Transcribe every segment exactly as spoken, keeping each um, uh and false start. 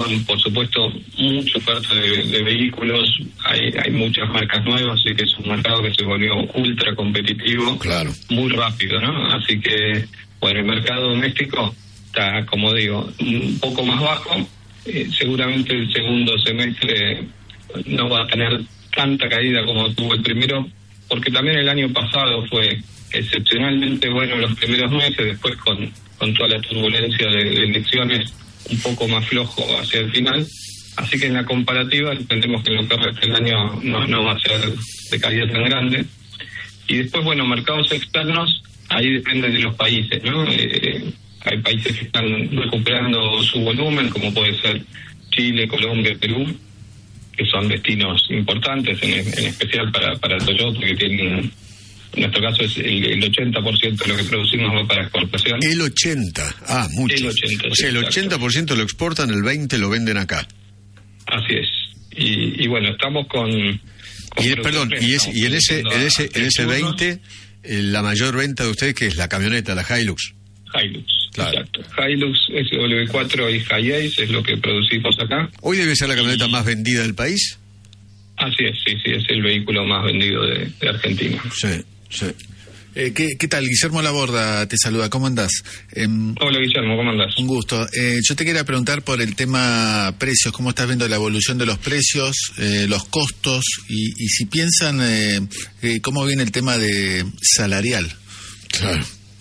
con, por supuesto, mucha oferta de, de vehículos, hay, hay muchas marcas nuevas, así que es un mercado que se volvió ultra competitivo, claro, muy rápido, ¿no? Así que, bueno, el mercado doméstico está, como digo, un poco más bajo, eh, seguramente el segundo semestre no va a tener tanta caída como tuvo el primero, porque también el año pasado fue excepcionalmente bueno los primeros meses, después con, con toda la turbulencia de, de elecciones un poco más flojo hacia el final, así que en la comparativa entendemos que en lo que resta del año no, no va a ser de caída tan grande. Y después, bueno, mercados externos, ahí depende de los países, ¿no? Eh, hay países que están recuperando su volumen, como puede ser Chile, Colombia, Perú, que son destinos importantes, en, en especial para, para Toyota, que tienen, en nuestro caso es el, el ochenta por ciento de lo que producimos va para exportación. El ochenta, ah, mucho. El ochenta, o sea, el ochenta por ciento lo exportan, el veinte por ciento lo venden acá. Así es. Y, y bueno, estamos con... con y, perdón, y, es, y en ese en ese, en ese veinte, eh, la mayor venta de ustedes, que es la camioneta, la Hilux. Hilux, claro. Exacto. Hilux, S W cuatro y Hi-Ace es lo que producimos acá. ¿Hoy debe ser la camioneta y... más vendida del país? Así es, sí, sí, es el vehículo más vendido de, de Argentina. Sí, sí. Eh, ¿qué, ¿Qué tal? Guillermo Laborda te saluda, ¿cómo andás? Eh, Hola Guillermo, ¿cómo andás? Un gusto. Eh, yo te quería preguntar por el tema precios, ¿cómo estás viendo la evolución de los precios, eh, los costos y, y si piensan eh, eh, cómo viene el tema de salarial? Claro.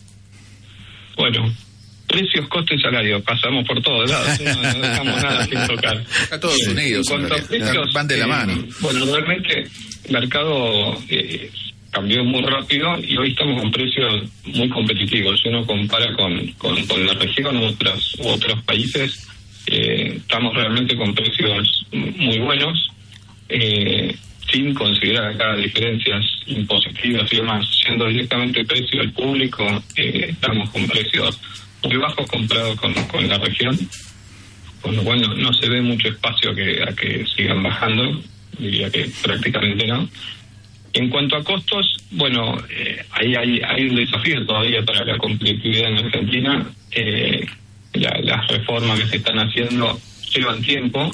Bueno, precios, costos y salarios, pasamos por todo, ¿verdad? No, no dejamos nada sin tocar. A todos eh, unidos, en cuanto a precios, van de la eh, mano. Bueno, realmente el mercado eh, cambió muy rápido y hoy estamos con precios muy competitivos. Si uno compara con, con, con la región u otros, u otros países, eh, estamos realmente con precios muy buenos, eh, sin considerar acá diferencias impositivas y demás. Siendo directamente el precio del público, eh, estamos con precios muy bajos comparados con, con la región, con lo cual no, no se ve mucho espacio a que, a que sigan bajando, diría que prácticamente no. En cuanto a costos, bueno, eh, ahí hay, hay un desafío todavía para la competitividad en Argentina. Eh, la, las reformas que se están haciendo llevan tiempo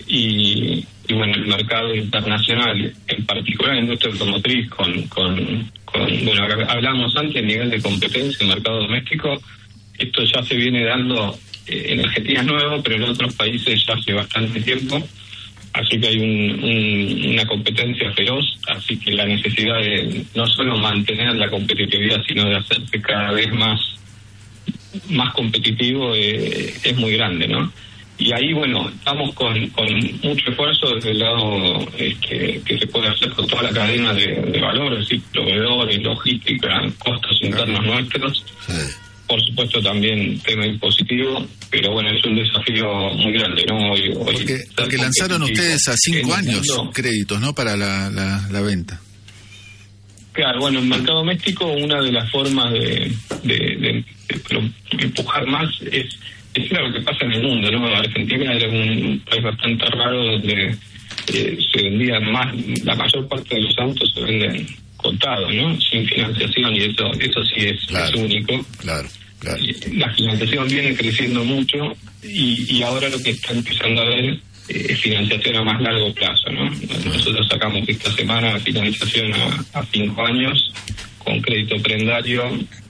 y, y bueno, el mercado internacional, en particular la industria automotriz, con, con, con bueno, hablamos antes del nivel de competencia en el mercado doméstico, esto ya se viene dando, eh, en Argentina es nuevo, pero en otros países ya hace bastante tiempo. Así que hay un, un, una competencia feroz, así que la necesidad de no solo mantener la competitividad, sino de hacerse cada vez más más competitivo eh, es muy grande, ¿no? Y ahí, bueno, estamos con, con mucho esfuerzo desde el lado este, que se puede hacer con toda la cadena de, de valor, es decir, proveedores, logística, costos internos nuestros. Sí. Por supuesto también tema impositivo, pero bueno, es un desafío muy grande, ¿no? Hoy, hoy porque, porque lanzaron ustedes a cinco años mundo, créditos, ¿no? Para la, la, la venta. Claro, bueno, en mercado doméstico una de las formas de, de, de, de, de empujar más es, es lo que pasa en el mundo, ¿no? Argentina era un país bastante raro donde eh, se vendían más, la mayor parte de los autos se venden contados, ¿no? Sin financiación, y eso eso sí es, claro, es único. Claro, claro. La financiación viene creciendo mucho y, y ahora lo que está empezando a ver eh, es financiación a más largo plazo, ¿no? Nosotros sacamos esta semana financiación a, a cinco años con crédito prendario,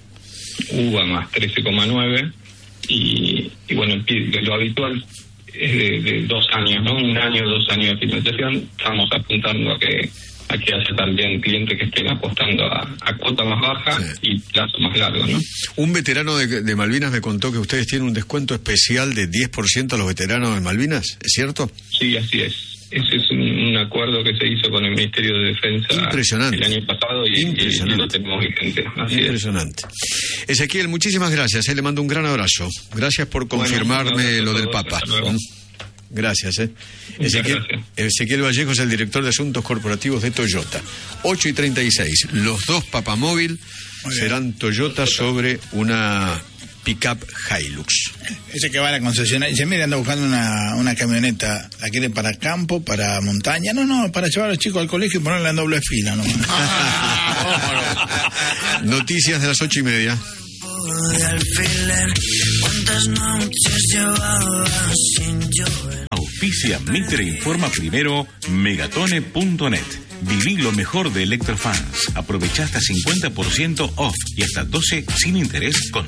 U V A más trece coma nueve y, y bueno, lo habitual es de, de dos años, ¿no? Un año, dos años de financiación. Estamos apuntando a que a que haya también clientes que estén apostando a, a cuota más baja, sí, y plazo más largo, ¿no? Un veterano de, de Malvinas me contó que ustedes tienen un descuento especial de diez por ciento a los veteranos de Malvinas, ¿es cierto? Sí, así es. Ese es un, un acuerdo que se hizo con el Ministerio de Defensa Impresionante. el año pasado y, y, y lo tenemos vigente. Así Impresionante. Es. Ezequiel, muchísimas gracias, eh, le mando un gran abrazo. Gracias por confirmarme bueno, lo del Papa. Gracias, ¿eh? Ezequiel, Ezequiel Vallejo es el director de Asuntos Corporativos de Toyota. ocho y treinta y seis. Los dos Papamóvil serán Toyota sobre una pick-up Hilux. Ese que va a la concesionaria dice, mira, anda buscando una, una camioneta. ¿La quiere para campo, para montaña? No, no, para llevar a los chicos al colegio y ponerla en doble fila, ¿no? Noticias de las ocho y media. ¿Cuántas noches llevaba sin llover? Auspicia Mitre Informa Primero, megatone punto net. Viví lo mejor de Electrofans. Aprovecha hasta cincuenta por ciento off y hasta doce sin interés con